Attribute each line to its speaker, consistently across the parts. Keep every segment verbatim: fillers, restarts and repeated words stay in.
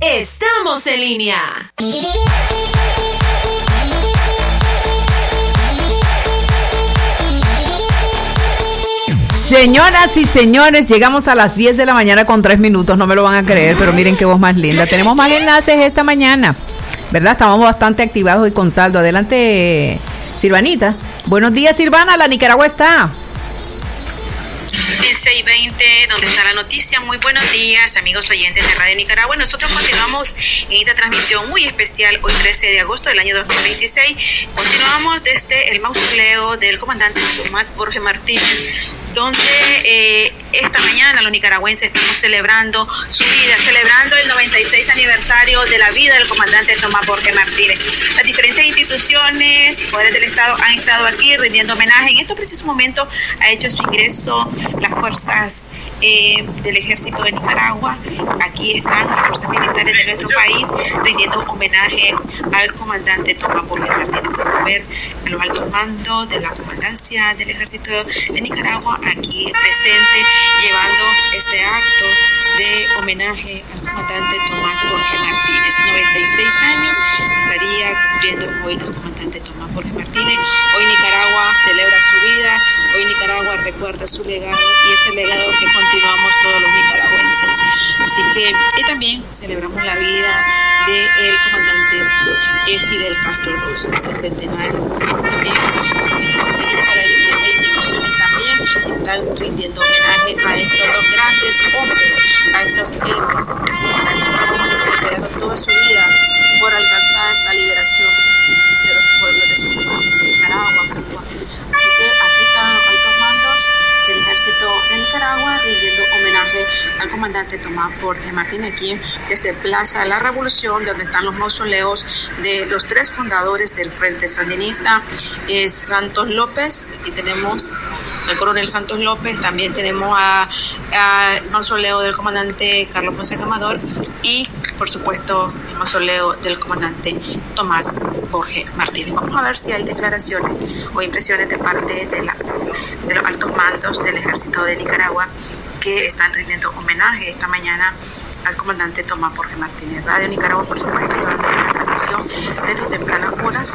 Speaker 1: Estamos en línea.
Speaker 2: Señoras y señores, llegamos a las diez de la mañana con tres minutos, no me lo van a creer, pero miren qué voz más linda. Tenemos más enlaces esta mañana, ¿verdad? Estamos bastante activados y con saldo. Adelante, Silvanita. Buenos días, Silvana, la Nicaragua está.
Speaker 3: En seis veinte, donde está la noticia. Muy buenos días, amigos oyentes de Radio Nicaragua. Nosotros continuamos en esta transmisión muy especial, hoy trece de agosto del año dos mil veintiséis. Continuamos desde el mausoleo del comandante Tomás Borges Martínez, donde eh, esta mañana los nicaragüenses estamos celebrando su vida, celebrando el noventa y seis aniversario de la vida del comandante Tomás Borges Martínez. Las diferentes instituciones y poderes del Estado han estado aquí rindiendo homenaje. En estos precisos momentos ha hecho su ingreso las fuerzas eh, del Ejército de Nicaragua. Aquí están las fuerzas militares de nuestro país rindiendo homenaje al comandante Tomás Borges Martínez. Podemos ver a los altos mandos de la comandancia del Ejército de Nicaragua aquí presente, llevando este acto de homenaje al comandante Tomás Borges Martínez. noventa y seis años estaría cumpliendo hoy el comandante Tomás Borges Martínez. Hoy Nicaragua celebra su vida, hoy Nicaragua recuerda su legado y ese legado que continuamos todos los nicaragüenses. Así que, y también celebramos la vida del comandante eh, Fidel Castro Ruz, el centenario. También están rindiendo homenaje a estos dos grandes hombres, a estos héroes, a estos hombres que entregaron toda su vida por alcanzar la liberación de los pueblos de su Nicaragua, Cuba. Así que aquí están los altos mandos del Ejército de Nicaragua rindiendo homenaje al comandante Tomás Borges Martínez, aquí desde Plaza La Revolución, donde están los mausoleos de los tres fundadores del Frente Sandinista, eh, Santos López, aquí tenemos el coronel Santos López, también tenemos a, a el mausoleo del comandante Carlos Fonseca Amador y, por supuesto, el mausoleo del comandante Tomás Borges Martínez. Vamos a ver si hay declaraciones o impresiones de parte de, la, de los altos mandos del Ejército de Nicaragua que están rindiendo homenaje esta mañana al comandante Tomás Borges Martínez. Radio Nicaragua, por supuesto, llevando esta transmisión desde tempranas horas,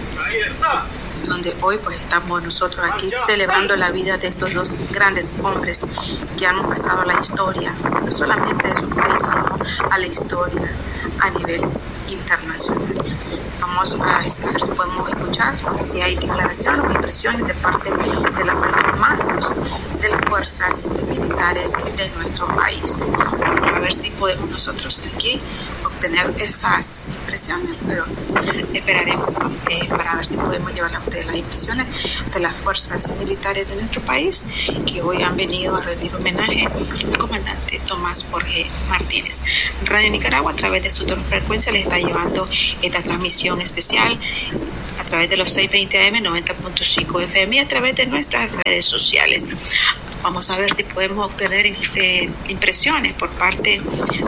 Speaker 3: donde hoy pues estamos nosotros aquí celebrando la vida de estos dos grandes hombres que han pasado a la historia, no solamente de sus países, sino a la historia a nivel internacional. Vamos a ver si podemos escuchar si hay declaraciones o impresiones de parte de los altos mandos de las fuerzas militares de nuestro país. Vamos a ver si podemos nosotros aquí obtener esas impresiones, pero esperaremos eh, para ver si podemos llevarle a ustedes las impresiones de las fuerzas militares de nuestro país que hoy han venido a rendir homenaje al comandante Tomás Borges Martínez. Radio Nicaragua, a través de su frecuencia, les está llevando esta transmisión especial a través de los seiscientos veinte A M, noventa punto cinco F M y a través de nuestras redes sociales. Vamos a ver si podemos obtener eh, impresiones por parte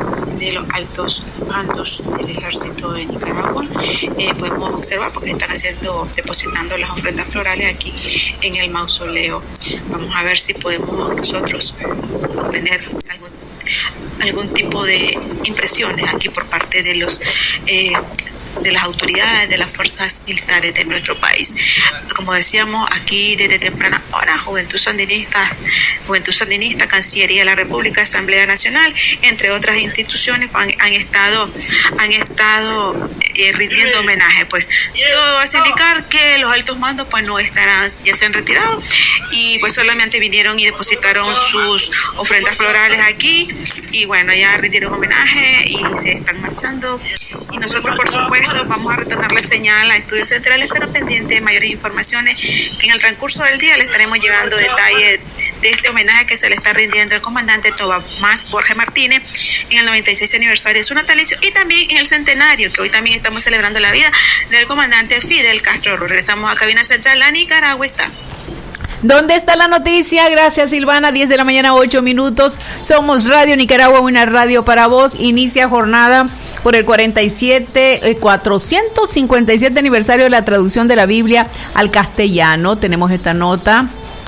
Speaker 3: de los altos mandos del Ejército de Nicaragua. Eh, podemos observar porque están haciendo, depositando las ofrendas florales aquí en el mausoleo. Vamos a ver si podemos nosotros obtener algún, algún tipo de impresiones aquí por parte de los eh, de las autoridades de las fuerzas militares de nuestro país. Como decíamos, aquí desde temprana hora, Juventud Sandinista, Juventud Sandinista, Cancillería de la República, Asamblea Nacional, entre otras instituciones han, han estado han estado eh, rindiendo homenaje. Pues todo hace indicar que los altos mandos pues no estarán, ya se han retirado y pues solamente vinieron y depositaron sus ofrendas florales aquí y bueno, ya rindieron homenaje y se están marchando. Y nosotros, por supuesto, vamos a retornar la señal a Estudios Centrales, pero pendiente de mayores informaciones que en el transcurso del día le estaremos llevando detalles de este homenaje que se le está rindiendo al comandante Tomás Borges Martínez en el noventa y seis aniversario de su natalicio y también en el centenario, que hoy también estamos celebrando la vida del comandante Fidel Castro Ruz. Regresamos a Cabina Central, la Nicaragua está.
Speaker 2: ¿Dónde está la noticia? Gracias, Silvana. diez de la mañana, ocho minutos. Somos Radio Nicaragua, una radio para vos. Inicia jornada por el cuarenta y siete, eh, cuatrocientos cincuenta y siete aniversario de la traducción de la Biblia al castellano. Tenemos esta nota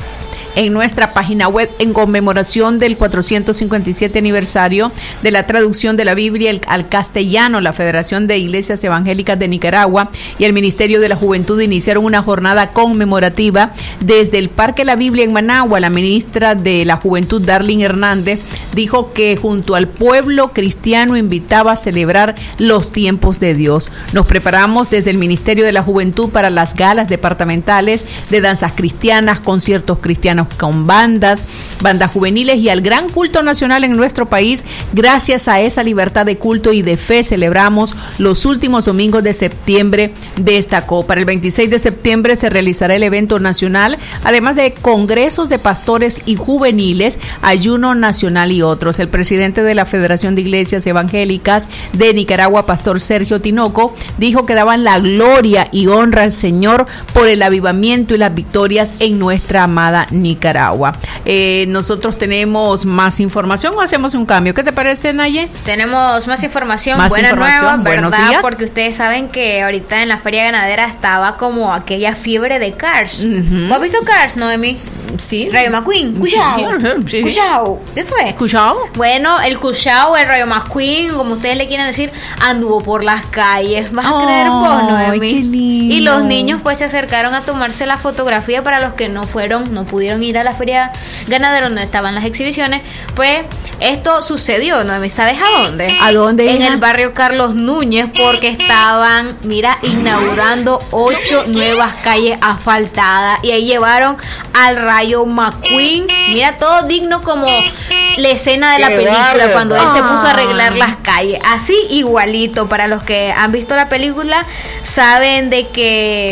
Speaker 2: en nuestra página web en conmemoración del cuatrocientos cincuenta y siete aniversario de la traducción de la Biblia al castellano. La Federación de Iglesias Evangélicas de Nicaragua y el Ministerio de la Juventud iniciaron una jornada conmemorativa desde el Parque La Biblia en Managua. La ministra de la Juventud, Darlene Hernández, dijo que junto al pueblo cristiano invitaba a celebrar los tiempos de Dios. Nos preparamos desde el Ministerio de la Juventud para las galas departamentales de danzas cristianas, conciertos cristianos con bandas, bandas juveniles y al gran culto nacional en nuestro país. Gracias a esa libertad de culto y de fe celebramos los últimos domingos de septiembre, destacó. Para el veintiséis de septiembre se realizará el evento nacional, además de congresos de pastores y juveniles, ayuno nacional y otros. El presidente de la Federación de Iglesias Evangélicas de Nicaragua, Pastor Sergio Tinoco, dijo que daban la gloria y honra al Señor por el avivamiento y las victorias en nuestra amada Nicaragua. Eh, nosotros tenemos más información o hacemos un cambio. ¿Qué te parece, Naye?
Speaker 4: Tenemos más información,
Speaker 2: más
Speaker 4: buena
Speaker 2: información,
Speaker 4: nueva,
Speaker 2: buenos
Speaker 4: ¿verdad?
Speaker 2: días.
Speaker 4: Porque ustedes saben que ahorita en la feria ganadera estaba como aquella fiebre de Cars. Uh-huh. ¿Has visto Cars, Noemi?
Speaker 2: Sí.
Speaker 4: Rayo McQueen, Cuchao.
Speaker 2: Sí.
Speaker 4: Cuchao. ¿Eso es?
Speaker 2: ¿Cuchao?
Speaker 4: Bueno, el Cuchao, el Rayo McQueen, como ustedes le quieran decir, anduvo por las calles. ¿Vas a creer vos, Noemi?
Speaker 2: Qué lindo.
Speaker 4: Y los niños pues se acercaron a tomarse la fotografía. Para los que no fueron, no pudieron ir a la feria ganadera donde estaban las exhibiciones, pues esto sucedió, Noemi, ¿sabes a dónde?
Speaker 2: ¿A dónde?
Speaker 4: En
Speaker 2: hija?
Speaker 4: el barrio Carlos Núñez, porque estaban, mira, inaugurando ocho nuevas calles asfaltadas y ahí llevaron al Rayo McQueen, mira, todo digno como la escena de la película barrio. Cuando él se puso a arreglar las calles, así igualito. Para los que han visto la película saben de que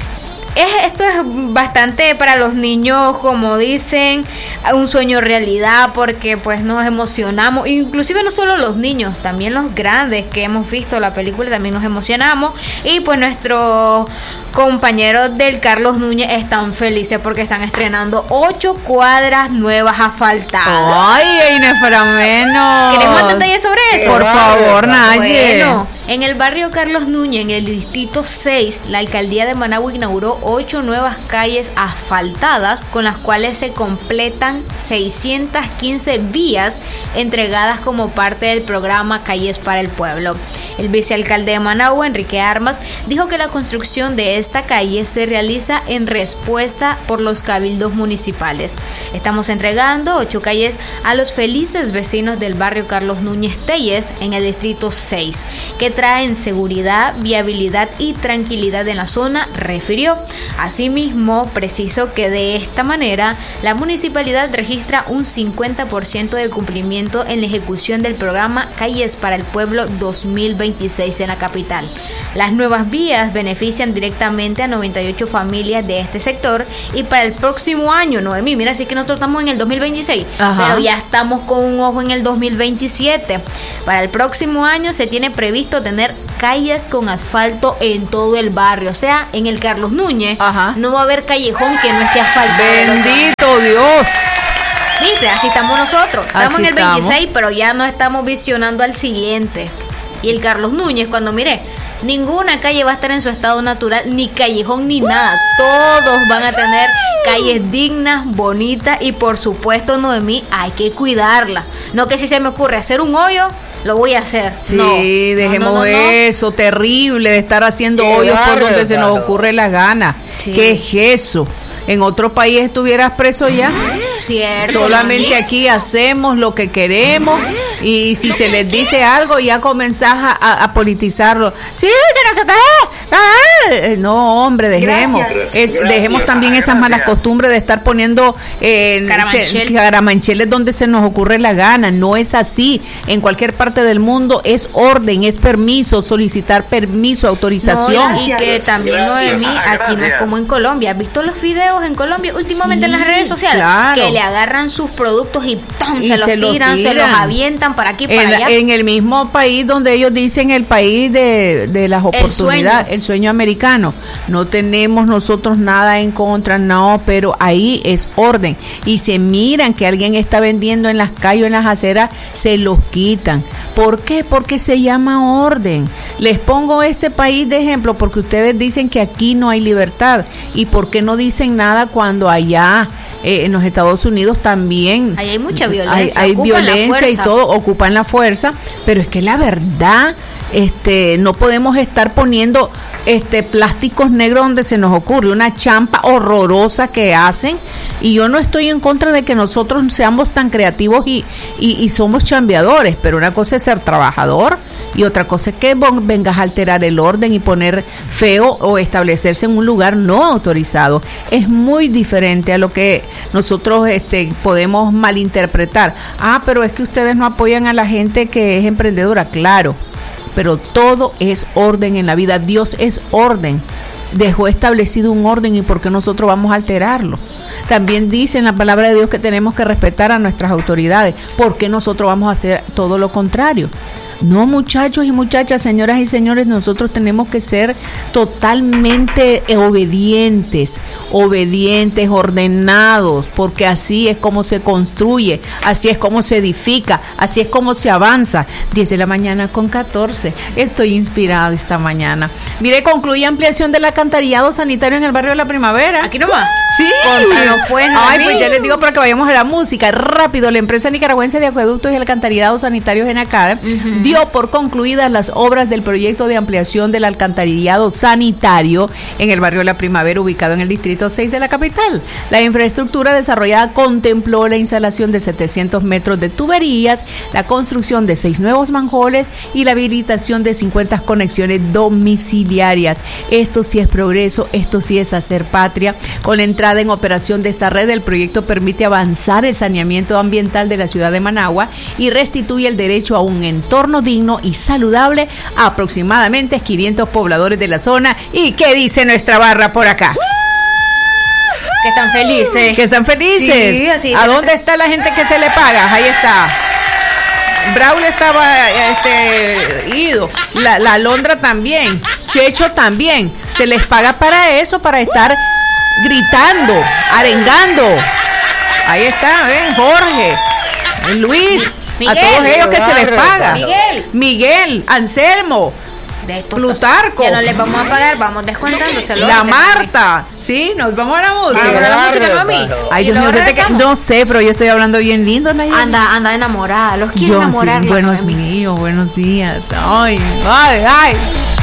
Speaker 4: Es, esto es bastante para los niños, como dicen, un sueño realidad, porque pues nos emocionamos, inclusive no solo los niños, también los grandes que hemos visto la película también nos emocionamos, y pues nuestros compañeros del Carlos Núñez están felices porque están estrenando ocho cuadras nuevas asfaltadas.
Speaker 2: Ay, Inés, para menos.
Speaker 4: ¿Querés más detalles sobre eso?
Speaker 2: Por favor, Naye.
Speaker 4: Bueno, en el barrio Carlos Núñez, en el distrito seis, la alcaldía de Managua inauguró ocho nuevas calles asfaltadas, con las cuales se completan seiscientas quince vías entregadas como parte del programa Calles para el Pueblo. El vicealcalde de Managua, Enrique Armas, dijo que la construcción de esta calle se realiza en respuesta por los cabildos municipales. Estamos entregando ocho calles a los felices vecinos del barrio Carlos Núñez Telles en el distrito seis, que traen seguridad, viabilidad y tranquilidad en la zona, refirió. Asimismo, precisó que de esta manera la municipalidad registra un cincuenta por ciento del cumplimiento en la ejecución del programa Calles para el Pueblo dos mil veintiséis en la capital. Las nuevas vías benefician directamente a noventa y ocho familias de este sector, y para el próximo año, Noemí, mira, así que nosotros estamos en el dos mil veintiséis, ajá, pero ya estamos con un ojo en el dos mil veintisiete. Para el próximo año se tiene previsto tener calles con asfalto en todo el barrio, o sea, en el Carlos Núñez, ajá, no va a haber callejón que no esté asfaltado.
Speaker 2: Bendito Dios.
Speaker 4: ¿Viste? Así estamos nosotros. Estamos
Speaker 2: Así
Speaker 4: en el
Speaker 2: estamos.
Speaker 4: veintiséis, pero ya no estamos visionando al siguiente. Y el Carlos Núñez, cuando mire, ninguna calle va a estar en su estado natural, ni callejón ni nada. Todos van a tener calles dignas, bonitas, y por supuesto, Noemí, hay que cuidarla. No que si se me ocurre hacer un hoyo, lo voy a hacer.
Speaker 2: Sí,
Speaker 4: no,
Speaker 2: dejemos
Speaker 4: no, no, no, no.
Speaker 2: eso terrible de estar haciendo
Speaker 5: Qué
Speaker 2: hoyos por
Speaker 5: bárbaro,
Speaker 2: donde se nos
Speaker 5: claro.
Speaker 2: ocurre la gana.
Speaker 4: Sí.
Speaker 2: ¿Qué es eso? En otro país estuvieras preso ya.
Speaker 4: Cierto.
Speaker 2: Solamente
Speaker 4: ¿Sí?
Speaker 2: aquí hacemos lo que queremos, y si se les dice algo ya comenzás a, a, a politizarlo. Sí, que no se qué. Ah, no, hombre, dejemos.
Speaker 5: Gracias.
Speaker 2: Es,
Speaker 5: Gracias.
Speaker 2: dejemos también esas malas costumbres de estar poniendo eh,
Speaker 4: Caramanchel.
Speaker 2: se- caramancheles donde se nos ocurre la gana. No es así. En cualquier parte del mundo es orden, es permiso, solicitar permiso, autorización.
Speaker 4: No, y que también,
Speaker 5: Gracias.
Speaker 4: Noemí,
Speaker 5: Ah,
Speaker 4: aquí no es
Speaker 5: gracias.
Speaker 4: como en Colombia. ¿Has visto los videos en Colombia últimamente
Speaker 2: Sí,
Speaker 4: en las redes sociales?
Speaker 2: claro.
Speaker 4: Que le agarran sus productos y ¡pam!
Speaker 2: Y
Speaker 4: se los
Speaker 2: se los
Speaker 4: tiran, se los
Speaker 2: tiran.
Speaker 4: avientan para aquí, para
Speaker 2: En, la-
Speaker 4: allá.
Speaker 2: en el mismo país donde ellos dicen el país de, de las oportunidades, el sueño. sueño americano. No tenemos nosotros nada en contra, no, pero ahí es orden. Y se miran que alguien está vendiendo en las calles o en las aceras, se los quitan. ¿Por qué? Porque se llama orden. Les pongo este país de ejemplo porque ustedes dicen que aquí no hay libertad. ¿Y por qué no dicen nada cuando allá eh, en los Estados Unidos también.
Speaker 4: Ahí hay mucha violencia.
Speaker 2: Hay, hay
Speaker 4: ocupan
Speaker 2: violencia
Speaker 4: la
Speaker 2: y
Speaker 4: fuerza.
Speaker 2: todo, ocupan la fuerza, pero es que la verdad, este, no podemos estar poniendo este plásticos negros donde se nos ocurre, una champa horrorosa que hacen, y yo no estoy en contra de que nosotros seamos tan creativos y, y, y somos chambeadores, pero una cosa es ser trabajador y otra cosa es que vengas a alterar el orden y poner feo o establecerse en un lugar no autorizado. Es muy diferente a lo que nosotros este, podemos malinterpretar. Ah, pero es que ustedes no apoyan a la gente que es emprendedora. Claro, pero todo es orden en la vida. Dios es orden. Dejó establecido un orden, y ¿por qué nosotros vamos a alterarlo? También dice en la palabra de Dios que tenemos que respetar a nuestras autoridades. ¿Por qué nosotros vamos a hacer todo lo contrario? No, muchachos y muchachas, señoras y señores, nosotros tenemos que ser totalmente obedientes, obedientes, ordenados, porque así es como se construye, así es como se edifica, así es como se avanza. diez de la mañana con catorce. Estoy inspirado esta mañana. Mire, concluye ampliación del alcantarillado sanitario en el barrio de La Primavera.
Speaker 4: Aquí nomás.
Speaker 2: Sí.
Speaker 4: Contanos, pues,
Speaker 2: Ay,
Speaker 4: Nani.
Speaker 2: pues ya les digo para que vayamos a la música. Rápido, la empresa nicaragüense de acueductos y alcantarillados sanitarios ENACAR uh-huh. dio por concluidas las obras del proyecto de ampliación del alcantarillado sanitario en el barrio de La Primavera, ubicado en el distrito seis de la capital. La infraestructura desarrollada contempló la instalación de setecientos metros de tuberías, la construcción de seis nuevos manjoles y la habilitación de cincuenta conexiones domiciliarias. Esto sí es progreso, esto sí es hacer patria. Con la entrada en operación de esta red, el proyecto permite avanzar el saneamiento ambiental de la ciudad de Managua y restituye el derecho a un entorno digno y saludable a aproximadamente quinientos pobladores de la zona. ¿Y qué dice nuestra barra por acá?
Speaker 4: Que están felices.
Speaker 2: Que están felices.
Speaker 4: Sí, así
Speaker 2: ¿A dónde está la gente que se le paga? Ahí está. Braulio estaba este, ido. La, la Alondra también. Checho también. Se les paga para eso, para estar gritando, arengando. Ahí está, ¿ven? Jorge, Luis.
Speaker 4: Miguel,
Speaker 2: a todos ellos que se les paga.
Speaker 4: Miguel.
Speaker 2: Miguel, Anselmo,
Speaker 4: de estos,
Speaker 2: Plutarco.
Speaker 4: Ya no les vamos a pagar, vamos descontándoselo.
Speaker 2: La Marta. Sí, nos vamos a la música.
Speaker 4: Vamos a la música, mami.
Speaker 2: Ay, Dios mío, fíjate que, no sé, pero yo estoy hablando bien lindo, Nayeli.
Speaker 4: Anda, anda enamorada. Los quiero
Speaker 2: yo
Speaker 4: enamorar.
Speaker 2: Sí, buenos días, buenos días. Ay, ay, ay.